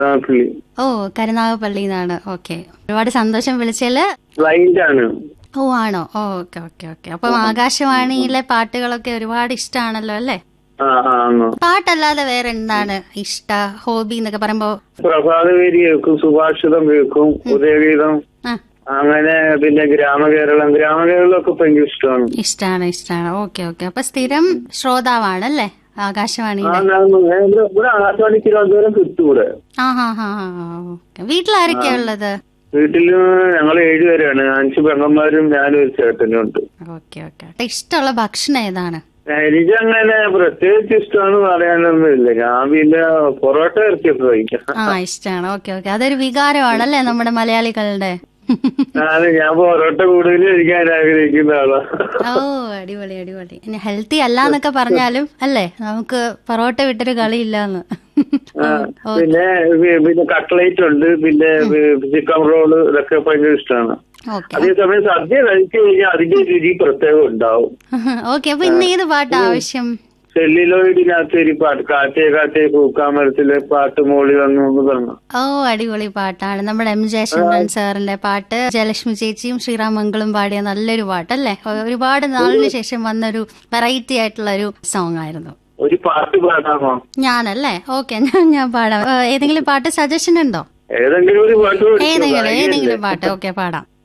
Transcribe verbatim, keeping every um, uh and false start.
കരുനാഗപ്പള്ളി. ഓ കരുനാഗപ്പള്ളിന്നാണ്. Okay, ഒരുപാട് സന്തോഷം വിളിച്ചാല്. ക്ലൈന്റ് ആണ്. ഓ ആണോ? Okay okay okay. അപ്പം ആകാശവാണിയിലെ പാട്ടുകളൊക്കെ ഒരുപാട് ഇഷ്ടമാണല്ലോ അല്ലേ? പാട്ടല്ലാതെ വേറെ എന്താണ് ഇഷ്ട ഹോബി എന്നൊക്കെ പറയുമ്പോ? പ്രഭാതവേരി കേൾക്കും, സുഭാഷിതം കേൾക്കും, ഉദയഗീതം, അങ്ങനെ പിന്നെ ഗ്രാമകേരളം ഗ്രാമകേരളം ഒക്കെ ഭയങ്കര ഇഷ്ടമാണ്. ഇഷ്ടമാണ് ഇഷ്ടമാണ്. Okay okay. അപ്പൊ സ്ഥിരം ശ്രോതാവാണല്ലേ ആകാശവാണിയുടെ? ഇവിടെ ആകാശവാണി തിരുവനന്തപുരം കിട്ടൂടെ. ആ ഹാ ഹാ ഹാ. വീട്ടിലാരൊക്കെയാ ഉള്ളത്? വീട്ടില് ഞങ്ങൾ ഏഴുപേരാണ്. അഞ്ച് പെങ്ങന്മാരും ഞാനും ഒരു ചേട്ടനും ഉണ്ട്. Okay okay. ഇഷ്ടമുള്ള ഭക്ഷണം ഏതാണ്? എനിക്കങ്ങനെ പ്രത്യേകിച്ച് ഇഷ്ടമാണ് പറയാനൊന്നുമില്ല. ഞാൻ പിന്നെ പൊറോട്ട ഇറച്ചിയൊക്കെ കഴിക്കാം. ആ ഇഷ്ടമാണ്. Okay okay. അതൊരു വികാരമാണല്ലേ നമ്മുടെ മലയാളികളുടെ? അതെ, ഞാൻ പൊറോട്ട കൂടുതൽ കഴിക്കാൻ ആഗ്രഹിക്കുന്ന ആളാ. ഓ അടിപൊളി അടിപൊളി. ഹെൽത്തി അല്ലാന്നൊക്കെ പറഞ്ഞാലും അല്ലേ, നമുക്ക് പൊറോട്ട വിട്ടൊരു കളിയില്ലാന്ന്. പിന്നെ പിന്നെ കട്ട്ലേറ്റ് ഉണ്ട്, പിന്നെ ചിക്കൻ റോള്, ഇതൊക്കെ ഭയങ്കര ഇഷ്ടമാണ്. അതേസമയം സദ്യ കഴിച്ചു കഴിഞ്ഞാൽ അതിന്റെ രുചി പ്രത്യേകം ഉണ്ടാവും. ഓക്കെ. അപ്പൊ ഇന്ന് ഏത് പാട്ട് ആവശ്യം? സെല്ലിലോയിഡിനകത്ത് ഒരു പാട്ട്, കാറ്റേ കാറ്റേ പൂക്കാമരത്തിലെ പാട്ട് മോളി വന്നു എന്ന് പറഞ്ഞു. ഓ അടിപൊളി പാട്ടാണ്. നമ്മുടെ എം ജയചന്ദ്രൻ സാറിന്റെ പാട്ട്, ജയലക്ഷ്മി ചേച്ചിയും ശ്രീറാമംഗളും പാടിയ നല്ലൊരു പാട്ടല്ലേ? ഒരുപാട് നാളിന് ശേഷം വന്നൊരു വെറൈറ്റി ആയിട്ടുള്ള ഒരു സോങ് ആയിരുന്നു. ഒരു പാട്ട് പാടാമോ? ഞാനല്ലേ? ഓക്കെ, ഞാൻ ഞാൻ പാടാം. ഏതെങ്കിലും പാട്ട് സജഷൻ ഉണ്ടോ? ഏതെങ്കിലും ഒരു പാട്ട്, ഏതെങ്കിലും ഏതെങ്കിലും പാട്ട്. ഓക്കെ, പാടാം.